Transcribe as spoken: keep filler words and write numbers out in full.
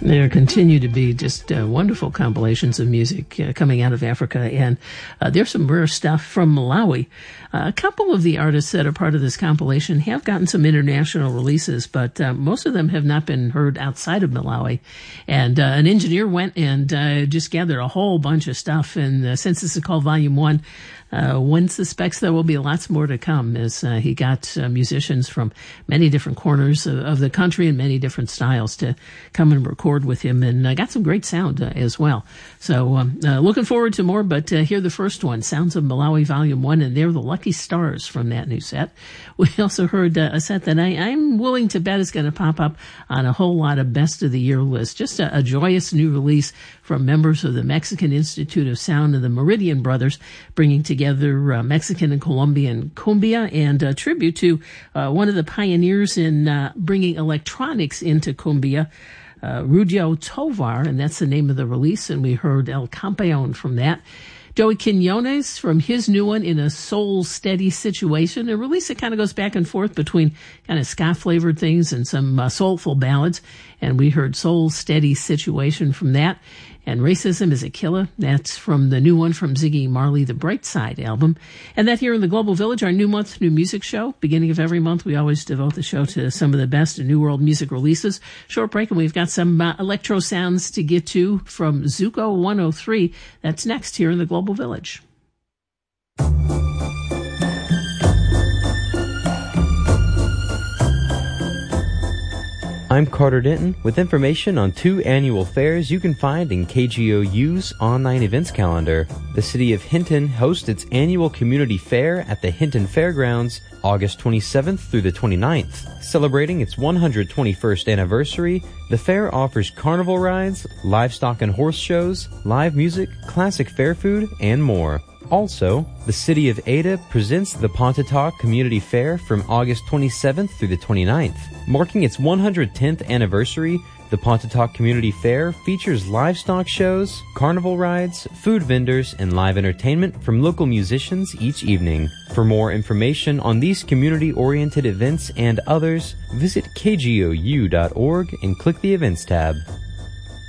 There continue to be just uh, wonderful compilations of music uh, coming out of Africa, and uh, there's some rare stuff from Malawi. Uh, a couple of the artists that are part of this compilation have gotten some international releases, but uh, most of them have not been heard outside of Malawi. And uh, an engineer went and uh, just gathered a whole bunch of stuff, and uh, since this is called Volume one, Uh, one suspects there will be lots more to come, as uh, he got uh, musicians from many different corners of, of the country and many different styles to come and record with him, and uh, got some great sound uh, as well. So um, uh, looking forward to more, but uh, here the first one, Sounds of Malawi Volume one, and they're the Lucky Stars from that new set. We also heard uh, a set that I, I'm willing to bet is going to pop up on a whole lot of Best of the Year lists. Just a, a joyous new release from members of the Mexican Institute of Sound and the Meridian Brothers, bringing together uh, Mexican and Colombian cumbia, and a tribute to uh, one of the pioneers in uh, bringing electronics into cumbia, uh, Rudio Tovar, and that's the name of the release, and we heard El Campeon from that. Joey Quinones from his new one, In a Soul Steady Situation, a release that kind of goes back and forth between kind of ska-flavored things and some uh, soulful ballads, and we heard Soul Steady Situation from that. And Racism is a Killer, that's from the new one from Ziggy Marley, the Bright Side album. And that here in the Global Village, our New Month, New Music show. Beginning of every month, we always devote the show to some of the best New World music releases. Short break, and we've got some uh, electro sounds to get to from Zuko one oh three. That's next here in the Global Village. I'm Carter Denton with information on two annual fairs you can find in K G O U's online events calendar. The city of Hinton hosts its annual community fair at the Hinton Fairgrounds August twenty-seventh through the twenty-ninth. Celebrating its one hundred twenty-first anniversary, the fair offers carnival rides, livestock and horse shows, live music, classic fair food, and more. Also, the city of Ada presents the Pontotoc Community Fair from August twenty-seventh through the twenty-ninth. Marking its one hundred tenth anniversary, the Pontotoc Community Fair features livestock shows, carnival rides, food vendors, and live entertainment from local musicians each evening. For more information on these community-oriented events and others, visit K G O U dot org and click the Events tab.